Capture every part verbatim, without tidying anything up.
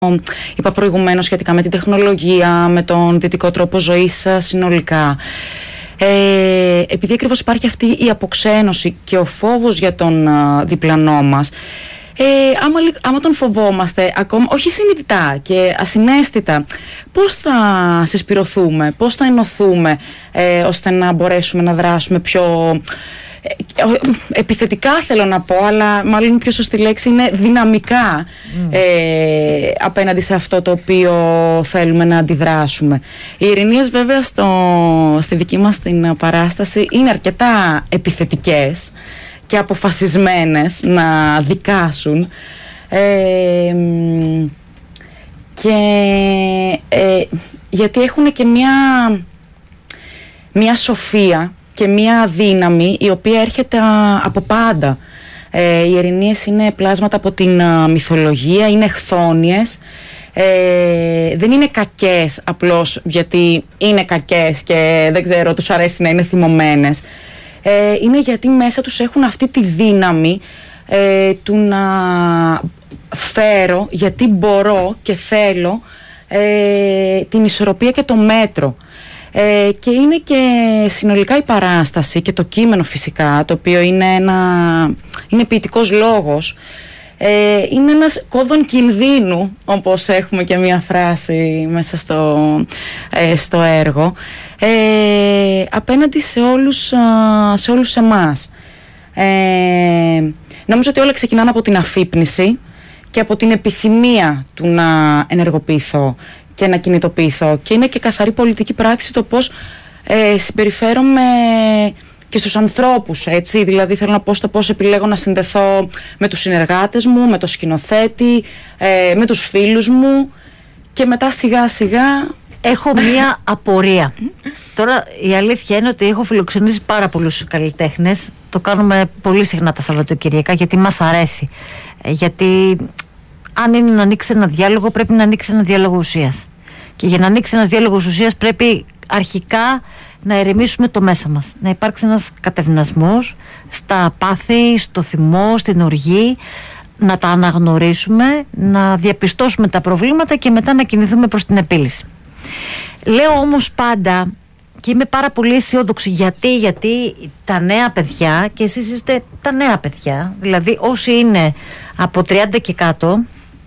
είπα προηγουμένως σχετικά με την τεχνολογία, με τον δυτικό τρόπο ζωής συνολικά. Ε, επειδή ακριβώς υπάρχει αυτή η αποξένωση και ο φόβος για τον α, διπλανό μας, ε, άμα, άμα τον φοβόμαστε ακόμα, όχι συνειδητά και ασυναίσθητα, πώς θα συσπυρωθούμε, πώς θα ενωθούμε ε, ώστε να μπορέσουμε να δράσουμε πιο ε, επιθετικά, θέλω να πω, αλλά μάλλον η πιο σωστή λέξη είναι δυναμικά mm. ε, απέναντι σε αυτό το οποίο θέλουμε να αντιδράσουμε. Οι ειρηνίες βέβαια στο, στη δική μας την παράσταση είναι αρκετά επιθετικές και αποφασισμένες να δικάσουν ε, και ε, γιατί έχουν και μια, μια σοφία και μια δύναμη η οποία έρχεται από πάντα. Ε, οι ειρηνίες είναι πλάσματα από την α, μυθολογία, είναι χθόνιες, ε, δεν είναι κακές απλώς γιατί είναι κακές και δεν ξέρω, τους αρέσει να είναι θυμωμένες. Ε, είναι γιατί μέσα τους έχουν αυτή τη δύναμη ε, του να φέρω γιατί μπορώ και θέλω ε, την ισορροπία και το μέτρο. Ε, και είναι και συνολικά η παράσταση και το κείμενο φυσικά, το οποίο είναι, ένα, είναι ποιητικός λόγος, ε, είναι ένας κόδων κινδύνου, όπως έχουμε και μια φράση μέσα στο, ε, στο έργο, ε, απέναντι σε όλους, σε όλους εμάς. Ε, νομίζω ότι όλα ξεκινάνε από την αφύπνιση και από την επιθυμία του να ενεργοποιηθώ και να κινητοποιηθώ, και είναι και καθαρή πολιτική πράξη το πώς ε, συμπεριφέρομαι και στους ανθρώπους, έτσι, δηλαδή θέλω να πω στο πώς επιλέγω να συνδεθώ με τους συνεργάτες μου, με το σκηνοθέτη, ε, με τους φίλους μου και μετά σιγά σιγά... Έχω μία απορία. Τώρα η αλήθεια είναι ότι έχω φιλοξενήσει πάρα πολλούς καλλιτέχνες, το κάνουμε πολύ συχνά τα Σαββατοκυριακά γιατί μας αρέσει, ε, γιατί αν είναι να ανοίξει ένα διάλογο πρέπει να ανοίξει ένα διάλογο ουσίας. Και για να ανοίξει ένας διάλογος ουσίας πρέπει αρχικά να ερεμήσουμε το μέσα μας. Να υπάρξει ένας κατευνασμός στα πάθη, στο θυμό, στην οργή, να τα αναγνωρίσουμε, να διαπιστώσουμε τα προβλήματα και μετά να κινηθούμε προς την επίλυση. Λέω όμως πάντα, και είμαι πάρα πολύ αισιόδοξη, γιατί, γιατί τα νέα παιδιά, και εσείς είστε τα νέα παιδιά, δηλαδή όσοι είναι από τριάντα και κάτω,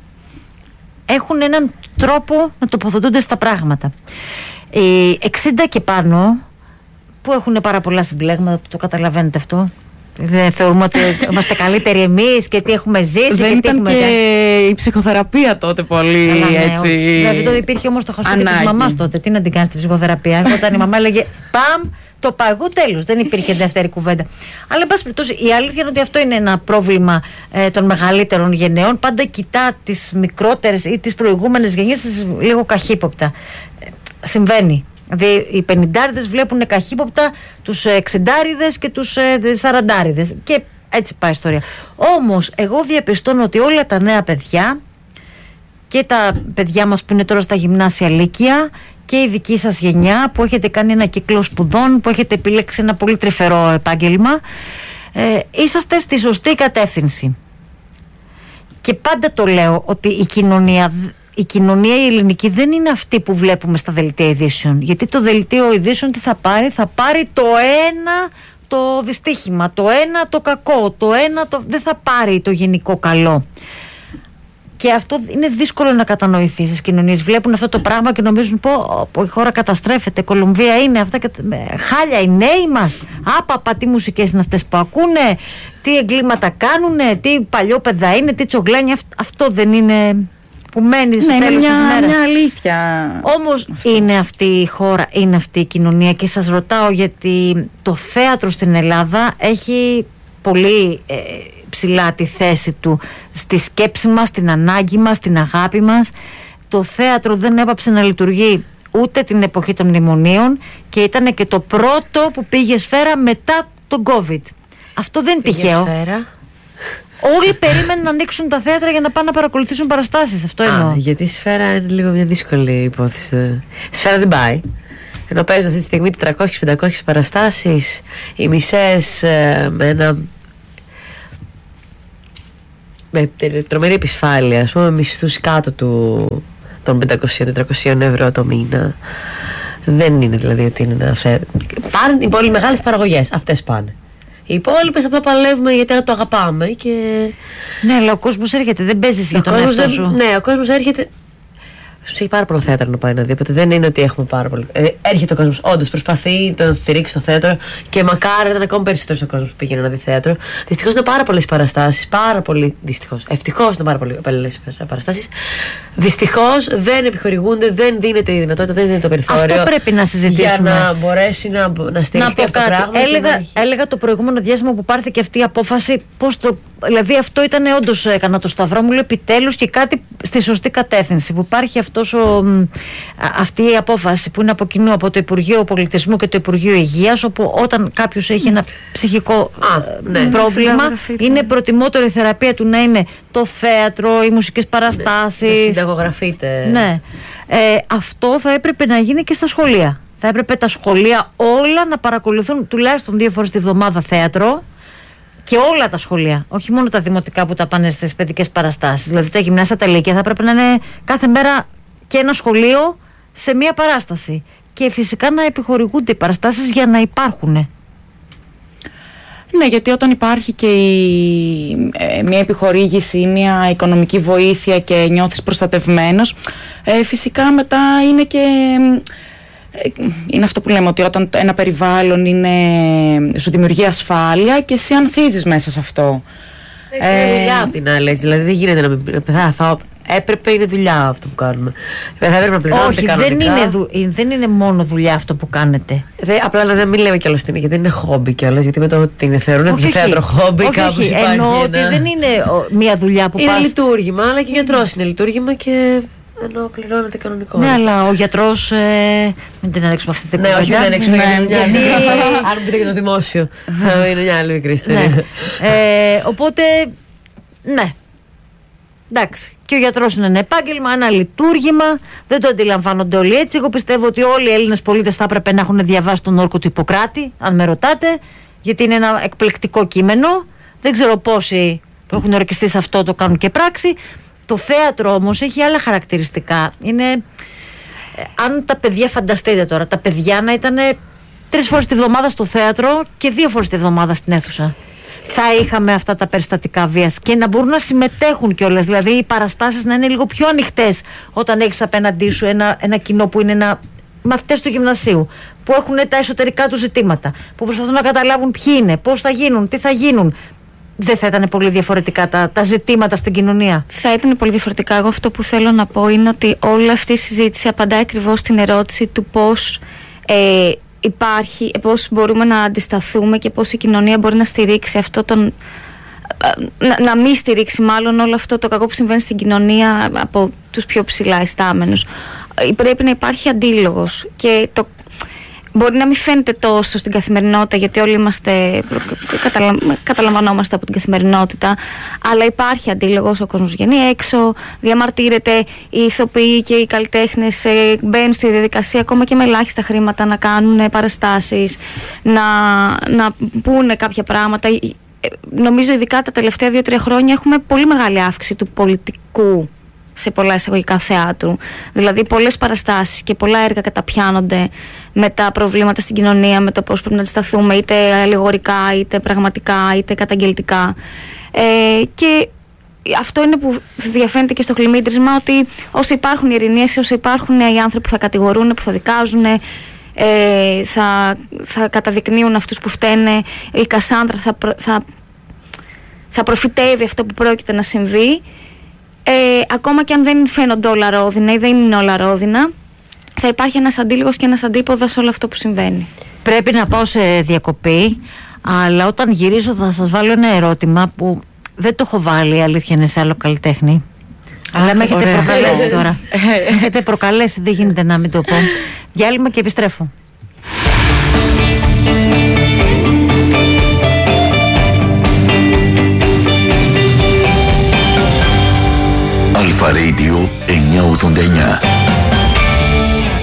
έχουν έναν τρόπο να τοποθετούνται στα πράγματα. Οι εξήντα και πάνω, που έχουν πάρα πολλά συμπλέγματα, το καταλαβαίνετε αυτό. Δεν θεωρούμε ότι είμαστε καλύτεροι εμείς και τι έχουμε ζήσει. Δεν και τι ήταν έχουμε... και η ψυχοθεραπεία τότε πολύ. Καλά, ναι, έτσι. Δηλαδή τότε υπήρχε όμως το χαστούκι της μαμάς τότε. Τι να την κάνεις την ψυχοθεραπεία? Όταν η μαμά έλεγε παμ, το παγού, τέλος. Δεν υπήρχε δεύτερη κουβέντα. Αλλά εν πάση περιπτώσει, η αλήθεια είναι ότι αυτό είναι ένα πρόβλημα ε, των μεγαλύτερων γενναιών. Πάντα κοιτά τις μικρότερες ή τις προηγούμενες γενιές λίγο καχύποπτα. Ε, συμβαίνει. Δηλαδή οι πενηντάριδες βλέπουν καχύποπτα τους εξιντάριδες και τους ε, σαραντάριδες και έτσι πάει η ιστορία. Όμως εγώ διαπιστώνω ότι όλα τα νέα παιδιά και τα παιδιά μας που είναι τώρα στα γυμνάσια λύκεια και η δική σας γενιά που έχετε κάνει ένα κύκλο σπουδών, που έχετε επιλέξει ένα πολύ τρυφερό επάγγελμα, ε, είσαστε στη σωστή κατεύθυνση. Και πάντα το λέω ότι η κοινωνία... Η κοινωνία η ελληνική δεν είναι αυτή που βλέπουμε στα δελτία ειδήσεων. Γιατί το δελτίο ειδήσεων τι θα πάρει? Θα πάρει το ένα το δυστύχημα, το ένα το κακό, το ένα το... δεν θα πάρει το γενικό καλό. Και αυτό είναι δύσκολο να κατανοηθεί στις κοινωνίες. Βλέπουν αυτό το πράγμα και νομίζουν πω η χώρα καταστρέφεται, η Κολομβία είναι αυτά, χάλια οι νέοι μας. Άπαπα, τι μουσικές είναι αυτές που ακούνε, τι εγκλήματα κάνουνε, τι παλιόπαιδα είναι, τι τσογλάνια. Αυτό δεν είναι... που μένει στο ναι, τέλος είναι μια, της μέρας. μια αλήθεια. Όμως αυτό. Είναι αυτή η χώρα, είναι αυτή η κοινωνία, και σας ρωτάω γιατί το θέατρο στην Ελλάδα έχει πολύ ε, ψηλά τη θέση του στη σκέψη μας, στην ανάγκη μας, στην αγάπη μας. Το θέατρο δεν έπαψε να λειτουργεί ούτε την εποχή των μνημονίων και ήταν και το πρώτο που πήγε σφαίρα μετά τον COVID. Αυτό δεν είναι τυχαίο. Σφαίρα. Όλοι περίμεναν να ανοίξουν τα θέατρα για να πάνε να παρακολουθήσουν παραστάσεις. Αυτό εννοώ. Α, γιατί η σφαίρα είναι λίγο μια δύσκολη υπόθεση. Η σφαίρα δεν πάει. Ενώ παίζουν αυτή τη στιγμή τετρακόσιες με πεντακόσιες παραστάσεις, οι μισές ε, με ένα με τρομερή επισφάλεια, ας πούμε, μισθούς κάτω του, των πεντακόσια με τετρακόσια ευρώ το μήνα. Δεν είναι δηλαδή ότι είναι να φέρει. Πάνε οι πολύ μεγάλες παραγωγές, αυτές πάνε. Οι υπόλοιπες απλά παλεύουμε γιατί το αγαπάμε και... Ναι, αλλά ο κόσμος έρχεται, δεν παίζεις για τον εαυτό σου. Ναι, ο κόσμος έρχεται. Σου έχει πάρα πολλά θέατρα να πάει να δει. Οπότε δεν είναι ότι έχουμε πάρα πολύ. Ε, έρχεται ο κόσμος, όντως προσπαθεί να το στηρίξει το θέατρο και μακάρι να ήταν ακόμη περισσότερο ο κόσμος που πήγαινε να δει θέατρο. Δυστυχώς είναι πάρα πολλές παραστάσεις. Πάρα πολύ. Δυστυχώς. Ευτυχώς είναι πάρα πολλές παραστάσεις. Δυστυχώς δεν επιχορηγούνται, δεν δίνεται η δυνατότητα, δεν δίνεται το περιθώριο. Αυτό πρέπει να συζητήσουμε. Για να μπορέσει να, να στηριχθεί αυτό το πράγμα. Έλεγα, έχει... έλεγα το προηγούμενο διάστημα που πάρθηκε αυτή η απόφαση, πώς το. Δηλαδή αυτό ήταν όντως, έκανα το σταυρό μου, λέω επιτέλους και κάτι στη σωστή κατεύθυνση. Που υπάρχει αυτός ο, αυτή η απόφαση που είναι από κοινού από το Υπουργείο Πολιτισμού και το Υπουργείο Υγείας, όπου όταν κάποιος έχει ένα ψυχικό Α, ναι. πρόβλημα, είναι προτιμότερο η θεραπεία του να είναι το θέατρο, οι μουσικές παραστάσεις. Ναι, να συνταγογραφείτε. Ναι. Ε, αυτό θα έπρεπε να γίνει και στα σχολεία. Θα έπρεπε τα σχολεία όλα να παρακολουθούν τουλάχιστον δύο φορές τη βδομάδα θέατρο. Και όλα τα σχολεία, όχι μόνο τα δημοτικά που τα πάνε στις παιδικές παραστάσεις. Δηλαδή τα γυμνάσια, τα λύκεια θα πρέπει να είναι κάθε μέρα και ένα σχολείο σε μία παράσταση. Και φυσικά να επιχορηγούνται οι παραστάσεις για να υπάρχουν. Ναι, γιατί όταν υπάρχει και η, ε, μια επιχορήγηση ή μια οικονομική βοήθεια και νιώθεις προστατευμένος, ε, φυσικά μετά είναι και... Είναι αυτό που λέμε, ότι όταν ένα περιβάλλον είναι, σου δημιουργεί ασφάλεια και εσύ ανθίζεις μέσα σε αυτό. Είναι ε, δουλειά απ' την άλλη, δηλαδή δεν γίνεται να μην θα, θα, έπρεπε, είναι δουλειά αυτό που κάνουμε. Θα έπρεπε να πληρώνετε Όχι, κανονικά. δεν είναι, δου, δεν είναι μόνο δουλειά αυτό που κάνετε. Δε, απλά να μην λέμε κιόλας γιατί δεν είναι χόμπι κιόλας, γιατί με το ότι είναι θεωρούν ότι θέατρο χόμπι κάπως υπάρχει. Εννοώ ένα... ότι δεν είναι μια δουλειά που είναι πας... Είναι λειτουργήμα, αλλά και ο γιατρός είναι λειτουργήμα και... Ενώ πληρώνεται κανονικό. Ναι, αλλά ο γιατρός. Ε, μην την ανοίξουμε αυτή την κουβέντα. Ναι, όχι, μην ανοίξουμε. Ναι, γιατί... Αν πείτε και το δημόσιο, θα είναι μια άλλη μικρή ιστορία. Ναι. Ε, οπότε, ναι. Εντάξει. Και ο γιατρός είναι ένα επάγγελμα, ένα λειτουργήμα. Δεν το αντιλαμβάνονται όλοι έτσι. Εγώ πιστεύω ότι όλοι οι Έλληνες πολίτες θα έπρεπε να έχουν διαβάσει τον όρκο του Ιπποκράτη, αν με ρωτάτε, γιατί είναι ένα εκπληκτικό κείμενο. Δεν ξέρω πόσοι που έχουν ορκιστεί σε αυτό το κάνουν και πράξη. Το θέατρο όμως έχει άλλα χαρακτηριστικά. Είναι, ε, αν τα παιδιά, φανταστείτε τώρα, τα παιδιά να ήταν τρεις φορές τη βδομάδα στο θέατρο και δύο φορές τη βδομάδα στην αίθουσα. Θα είχαμε αυτά τα περιστατικά βίας και να μπορούν να συμμετέχουν κιόλας. Δηλαδή οι παραστάσεις να είναι λίγο πιο ανοιχτές όταν έχεις απέναντί σου ένα, ένα κοινό που είναι ένα, μαθητές του γυμνασίου, που έχουν τα εσωτερικά του ζητήματα, που προσπαθούν να καταλάβουν ποιοι είναι, πώς θα γίνουν, τι θα γίνουν. Δεν θα ήταν πολύ διαφορετικά τα, τα ζητήματα στην κοινωνία? Θα ήταν πολύ διαφορετικά. Εγώ αυτό που θέλω να πω είναι ότι όλη αυτή η συζήτηση απαντάει ακριβώς στην ερώτηση του πώς ε, υπάρχει, πώς μπορούμε να αντισταθούμε και πώς η κοινωνία μπορεί να στηρίξει αυτό τον... Να, να μην στηρίξει μάλλον όλο αυτό το κακό που συμβαίνει στην κοινωνία από τους πιο ψηλά αισθάμενους. Πρέπει να υπάρχει αντίλογος και το μπορεί να μην φαίνεται τόσο στην καθημερινότητα, γιατί όλοι είμαστε, καταλα, καταλαμβανόμαστε από την καθημερινότητα, αλλά υπάρχει αντίλογος, ο κόσμος βγαίνει έξω, διαμαρτύρεται, οι ηθοποιοί και οι καλλιτέχνες ε, μπαίνουν στη διαδικασία ακόμα και με ελάχιστα χρήματα να κάνουν παραστάσεις, να, να πούνε κάποια πράγματα. Ε, νομίζω ειδικά τα τελευταία δύο-τρία χρόνια έχουμε πολύ μεγάλη αύξηση του πολιτικού σε πολλά εισαγωγικά θεάτρου. Δηλαδή πολλές παραστάσεις και πολλά έργα καταπιάνονται με τα προβλήματα στην κοινωνία, με το πώς πρέπει να αντισταθούμε, είτε αλληγορικά, είτε πραγματικά, είτε καταγγελτικά. Ε, και αυτό είναι που διαφαίνεται και στο χλιμίτρισμα, ότι όσο υπάρχουν οι ειρηνίες, όσο υπάρχουν οι άνθρωποι που θα κατηγορούν, που θα δικάζουν, ε, θα, θα καταδεικνύουν αυτούς που φταίνε, η Κασάνδρα θα, προ, θα, θα προφητεύει αυτό που πρόκειται να συμβεί. Ε, ακόμα και αν δεν φαίνονται όλα ρόδινα ή δεν είναι όλα ρόδινα, θα υπάρχει ένας αντίλογος και ένας αντίποδος σε όλο αυτό που συμβαίνει. Πρέπει να πάω σε διακοπή, αλλά όταν γυρίσω θα σας βάλω ένα ερώτημα που δεν το έχω βάλει, η αλήθεια είναι, σε άλλο καλλιτέχνη. Αλλά με έχετε προκαλέσει τώρα. Με έχετε προκαλέσει, δεν γίνεται να μην το πω. Διάλειμμα και επιστρέφω. Αλφα Radio εννιακόσια ογδόντα εννιά.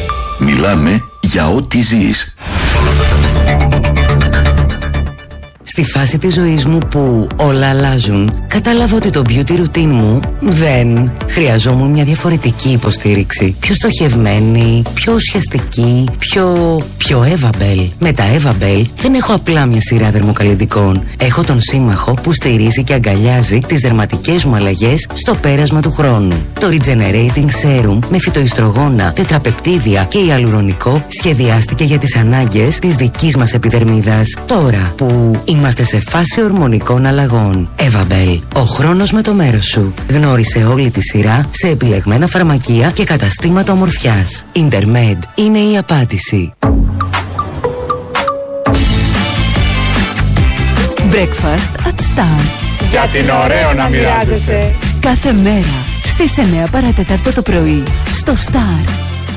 Μιλάμε για ό,τι ζεις. Στη φάση της ζωής μου που όλα αλλάζουν, κατάλαβα ότι το beauty routine μου δεν χρειαζόμουν μια διαφορετική υποστήριξη. Πιο στοχευμένη, πιο ουσιαστική, πιο... πιο Evabel. Με τα Evabel δεν έχω απλά μια σειρά δερμοκαλλυντικών. Έχω τον σύμμαχο που στηρίζει και αγκαλιάζει τις δερματικές μου αλλαγές στο πέρασμα του χρόνου. Το Regenerating Serum με φυτοϊστρογόνα, τετραπεπτίδια και ιαλουρονικό σχεδιάστηκε για τις ανάγκες της δικής μας επιδερμίδας. Τώρα που είμαστε σε φάση ορμονικών αλλαγών. Evabel. Ο χρόνος με το μέρος σου. Γνώρισε όλη τη σειρά σε επιλεγμένα φαρμακεία και καταστήματα ομορφιάς. Intermed είναι η απάντηση. Breakfast at Star. Γιατί είναι ωραίο να μοιράζεσαι. Κάθε μέρα στις εννιά παρά τέταρτο το πρωί στο Star.